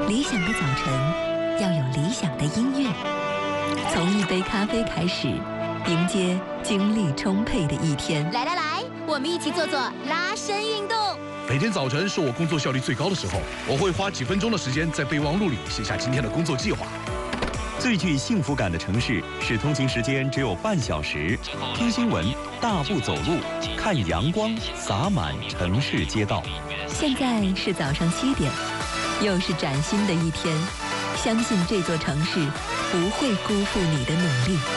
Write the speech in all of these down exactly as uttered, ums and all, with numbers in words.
理想的早晨要有理想的音乐，从一杯咖啡开始，迎接精力充沛的一天。 来来来，我们一起做做拉伸运动。 每天早晨是我工作效率最高的时候，我会花几分钟的时间在备忘录里写下今天的工作计划。 最具幸福感的城市是通勤时间只有半小时，听新闻、大步走路，看阳光洒满城市街道。 现在是早上七点，又是崭新的一天，相信这座城市不会辜负你的努力。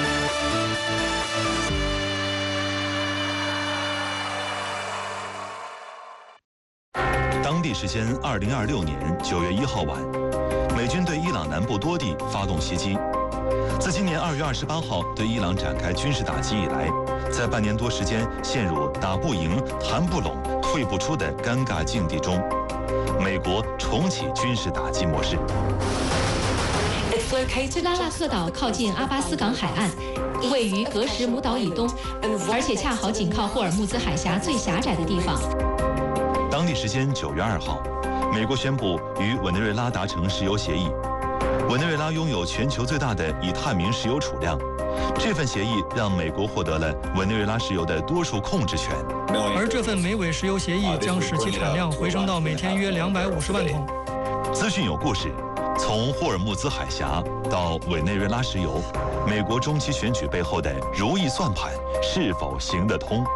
当地时间二零二六年九月一号晚，美军对伊朗南部多地发动袭击。自今年二月二十八号对伊朗展开军事打击以来，在半年多时间陷入打不赢、谈不拢、退不出的尴尬境地中，美国重启军事打击模式。 拉纳克岛靠近阿巴斯港海岸，位于格什姆岛以东，而且恰好紧靠霍尔木兹海峡最狭窄的地方。 当地时间九月二号，美国宣布与委内瑞拉达成石油协议。委内瑞拉拥有全球最大的已探明石油储量，这份协议让美国获得了委内瑞拉石油的多数控制权。 而这份美委石油协议将使其产量回升到每天约两百五十万桶。 资讯有故事，从霍尔木兹海峡到委内瑞拉石油，美国中期选举背后的如意算盘是否行得通？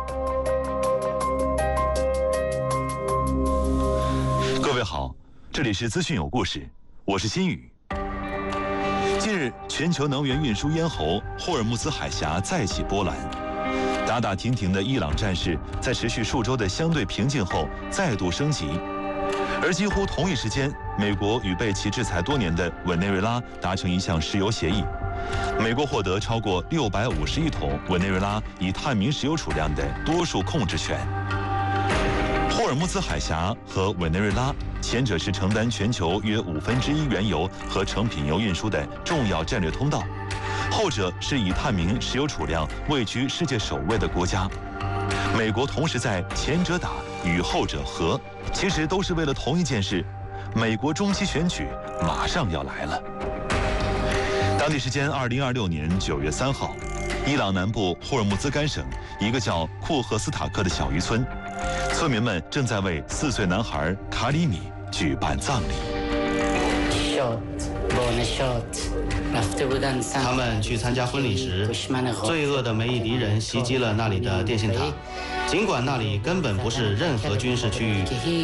各位好，这里是资讯有故事，我是新宇。近日，全球能源运输咽喉霍尔木兹海峡再起波澜，打打停停的伊朗战事在持续数周的相对平静后再度升级。而几乎同一时间，美国与被其制裁多年的委内瑞拉达成一项石油协议，美国获得超过六百五十亿桶委内瑞拉已探明石油储量的多数控制权。霍尔木兹海峡和委内瑞拉，前者是承担全球约五分之一原油和成品油运输的重要战略通道，后者是已探明石油储量位居世界首位的国家。美国同时在前者打与后者和，其实都是为了同一件事：美国中期选举马上要来了。当地时间二零二六年九月三号，伊朗南部霍尔木兹干省一个叫库赫斯塔克的小渔村，村民们正在为四岁男孩卡里米举办葬礼。 他们去参加婚礼时，罪恶的梅伊敌人袭击了那里的电信塔，尽管那里根本不是任何军事区域，